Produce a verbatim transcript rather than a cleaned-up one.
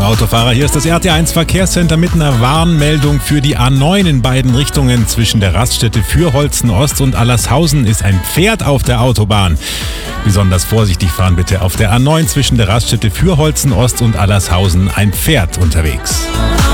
Autofahrer, hier ist das R T eins Verkehrscenter mit einer Warnmeldung für die A neun in beiden Richtungen. Zwischen der Raststätte Fürholzen Ost und Allershausen ist ein Pferd auf der Autobahn. Besonders vorsichtig fahren bitte auf der A neun zwischen der Raststätte Fürholzen Ost und Allershausen ein Pferd unterwegs.